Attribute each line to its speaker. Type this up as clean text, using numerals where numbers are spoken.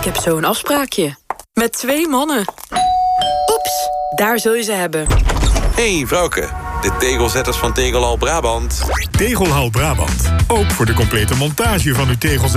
Speaker 1: heb zo'n afspraakje. Met 2 mannen. Oeps, daar zul je ze hebben.
Speaker 2: Hey vrouwke, de tegelzetters van Tegelhal Brabant.
Speaker 3: Tegelhal Brabant. Ook voor de complete montage van uw tegelzetters.